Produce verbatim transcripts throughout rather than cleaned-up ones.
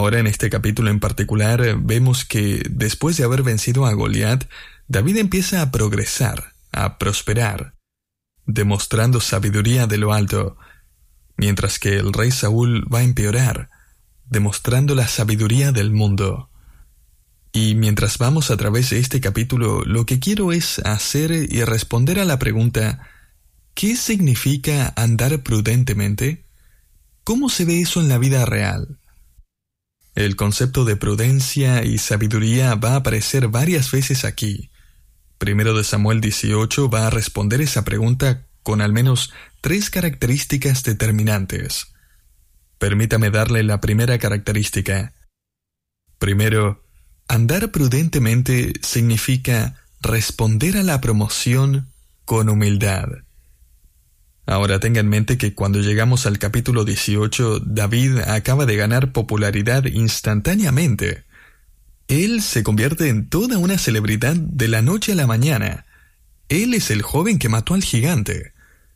Ahora, en este capítulo en particular, vemos que después de haber vencido a Goliat, David empieza a progresar, a prosperar, demostrando sabiduría de lo alto, mientras que el rey Saúl va a empeorar, demostrando la sabiduría del mundo. Y mientras vamos a través de este capítulo, lo que quiero es hacer y responder a la pregunta: ¿qué significa andar prudentemente? ¿Cómo se ve eso en la vida real? El concepto de prudencia y sabiduría va a aparecer varias veces aquí. Primero de Samuel dieciocho va a responder esa pregunta con al menos tres características determinantes. Permítame darle la primera característica. Primero, andar prudentemente significa responder a la promoción con humildad. Ahora tenga en mente que cuando llegamos al capítulo dieciocho, David acaba de ganar popularidad instantáneamente. Él se convierte en toda una celebridad de la noche a la mañana. Él es el joven que mató al gigante.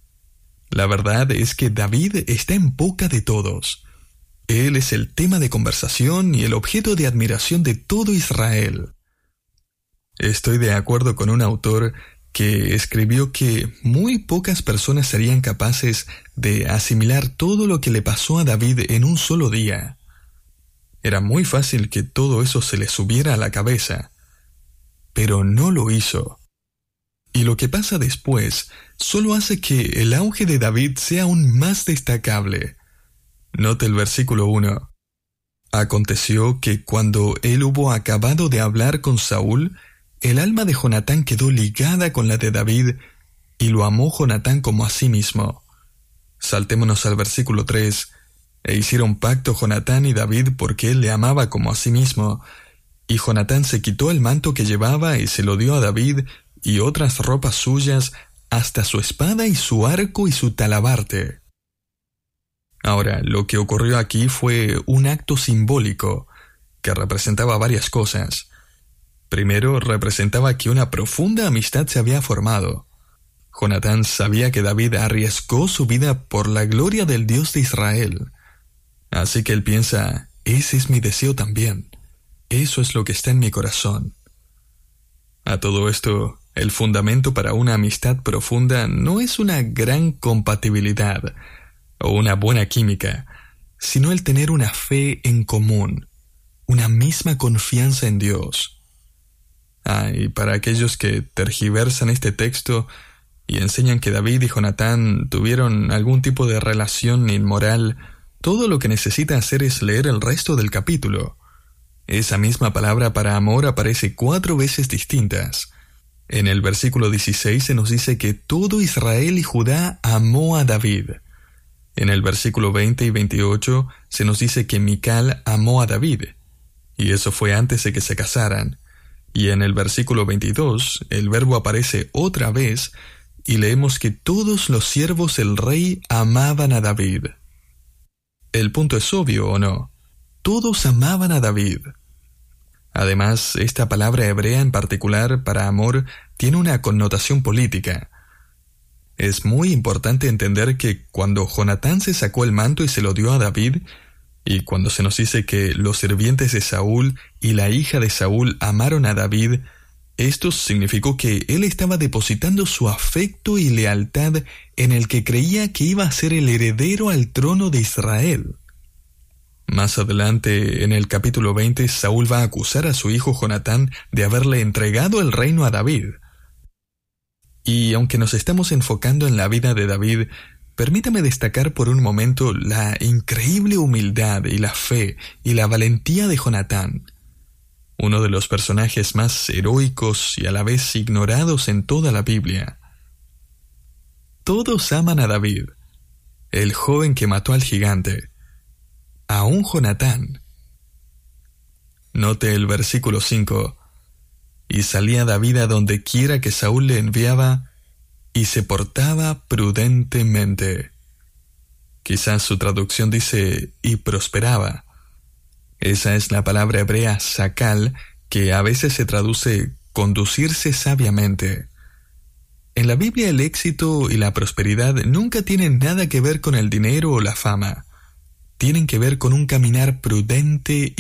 La verdad es que David está en boca de todos. Él es el tema de conversación y el objeto de admiración de todo Israel. Estoy de acuerdo con un autor que escribió que muy pocas personas serían capaces de asimilar todo lo que le pasó a David en un solo día. Era muy fácil que todo eso se le subiera a la cabeza, pero no lo hizo. Y lo que pasa después solo hace que el auge de David sea aún más destacable. Note el versículo uno. Aconteció que cuando él hubo acabado de hablar con Saúl, el alma de Jonatán quedó ligada con la de David, y lo amó Jonatán como a sí mismo. Saltémonos al versículo tres. E hicieron pacto Jonatán y David porque él le amaba como a sí mismo. Y Jonatán se quitó el manto que llevaba y se lo dio a David, y otras ropas suyas, hasta su espada y su arco y su talabarte. Ahora, lo que ocurrió aquí fue un acto simbólico que representaba varias cosas. Primero, representaba que una profunda amistad se había formado. Jonatán sabía que David arriesgó su vida por la gloria del Dios de Israel. Así que él piensa, ese es mi deseo también. Eso es lo que está en mi corazón. A todo esto, el fundamento para una amistad profunda no es una gran compatibilidad o una buena química, sino el tener una fe en común, una misma confianza en Dios. Ah, y para aquellos que tergiversan este texto y enseñan que David y Jonatán tuvieron algún tipo de relación inmoral, todo lo que necesita hacer es leer el resto del capítulo. Esa misma palabra para amor aparece cuatro veces distintas. En el versículo dieciséis se nos dice que todo Israel y Judá amó a David. En el versículo veinte y veintiocho se nos dice que Mical amó a David, y eso fue antes de que se casaran. Y en el versículo veintidós, el verbo aparece otra vez, y leemos que todos los siervos del rey amaban a David. El punto es obvio, ¿o no? Todos amaban a David. Además, esta palabra hebrea en particular para amor tiene una connotación política. Es muy importante entender que cuando Jonatán se sacó el manto y se lo dio a David, y cuando se nos dice que los sirvientes de Saúl y la hija de Saúl amaron a David, esto significó que él estaba depositando su afecto y lealtad en el que creía que iba a ser el heredero al trono de Israel. Más adelante, en el capítulo veinte, Saúl va a acusar a su hijo Jonatán de haberle entregado el reino a David. Y aunque nos estamos enfocando en la vida de David, permítame destacar por un momento la increíble humildad y la fe y la valentía de Jonatán, uno de los personajes más heroicos y a la vez ignorados en toda la Biblia. Todos aman a David, el joven que mató al gigante, aún Jonatán. Note el versículo cinco. Y salía David a donde quiera que Saúl le enviaba, y se portaba prudentemente. Quizás su traducción dice, y prosperaba. Esa es la palabra hebrea sakal, que a veces se traduce conducirse sabiamente. En la Biblia el éxito y la prosperidad nunca tienen nada que ver con el dinero o la fama. Tienen que ver con un caminar prudente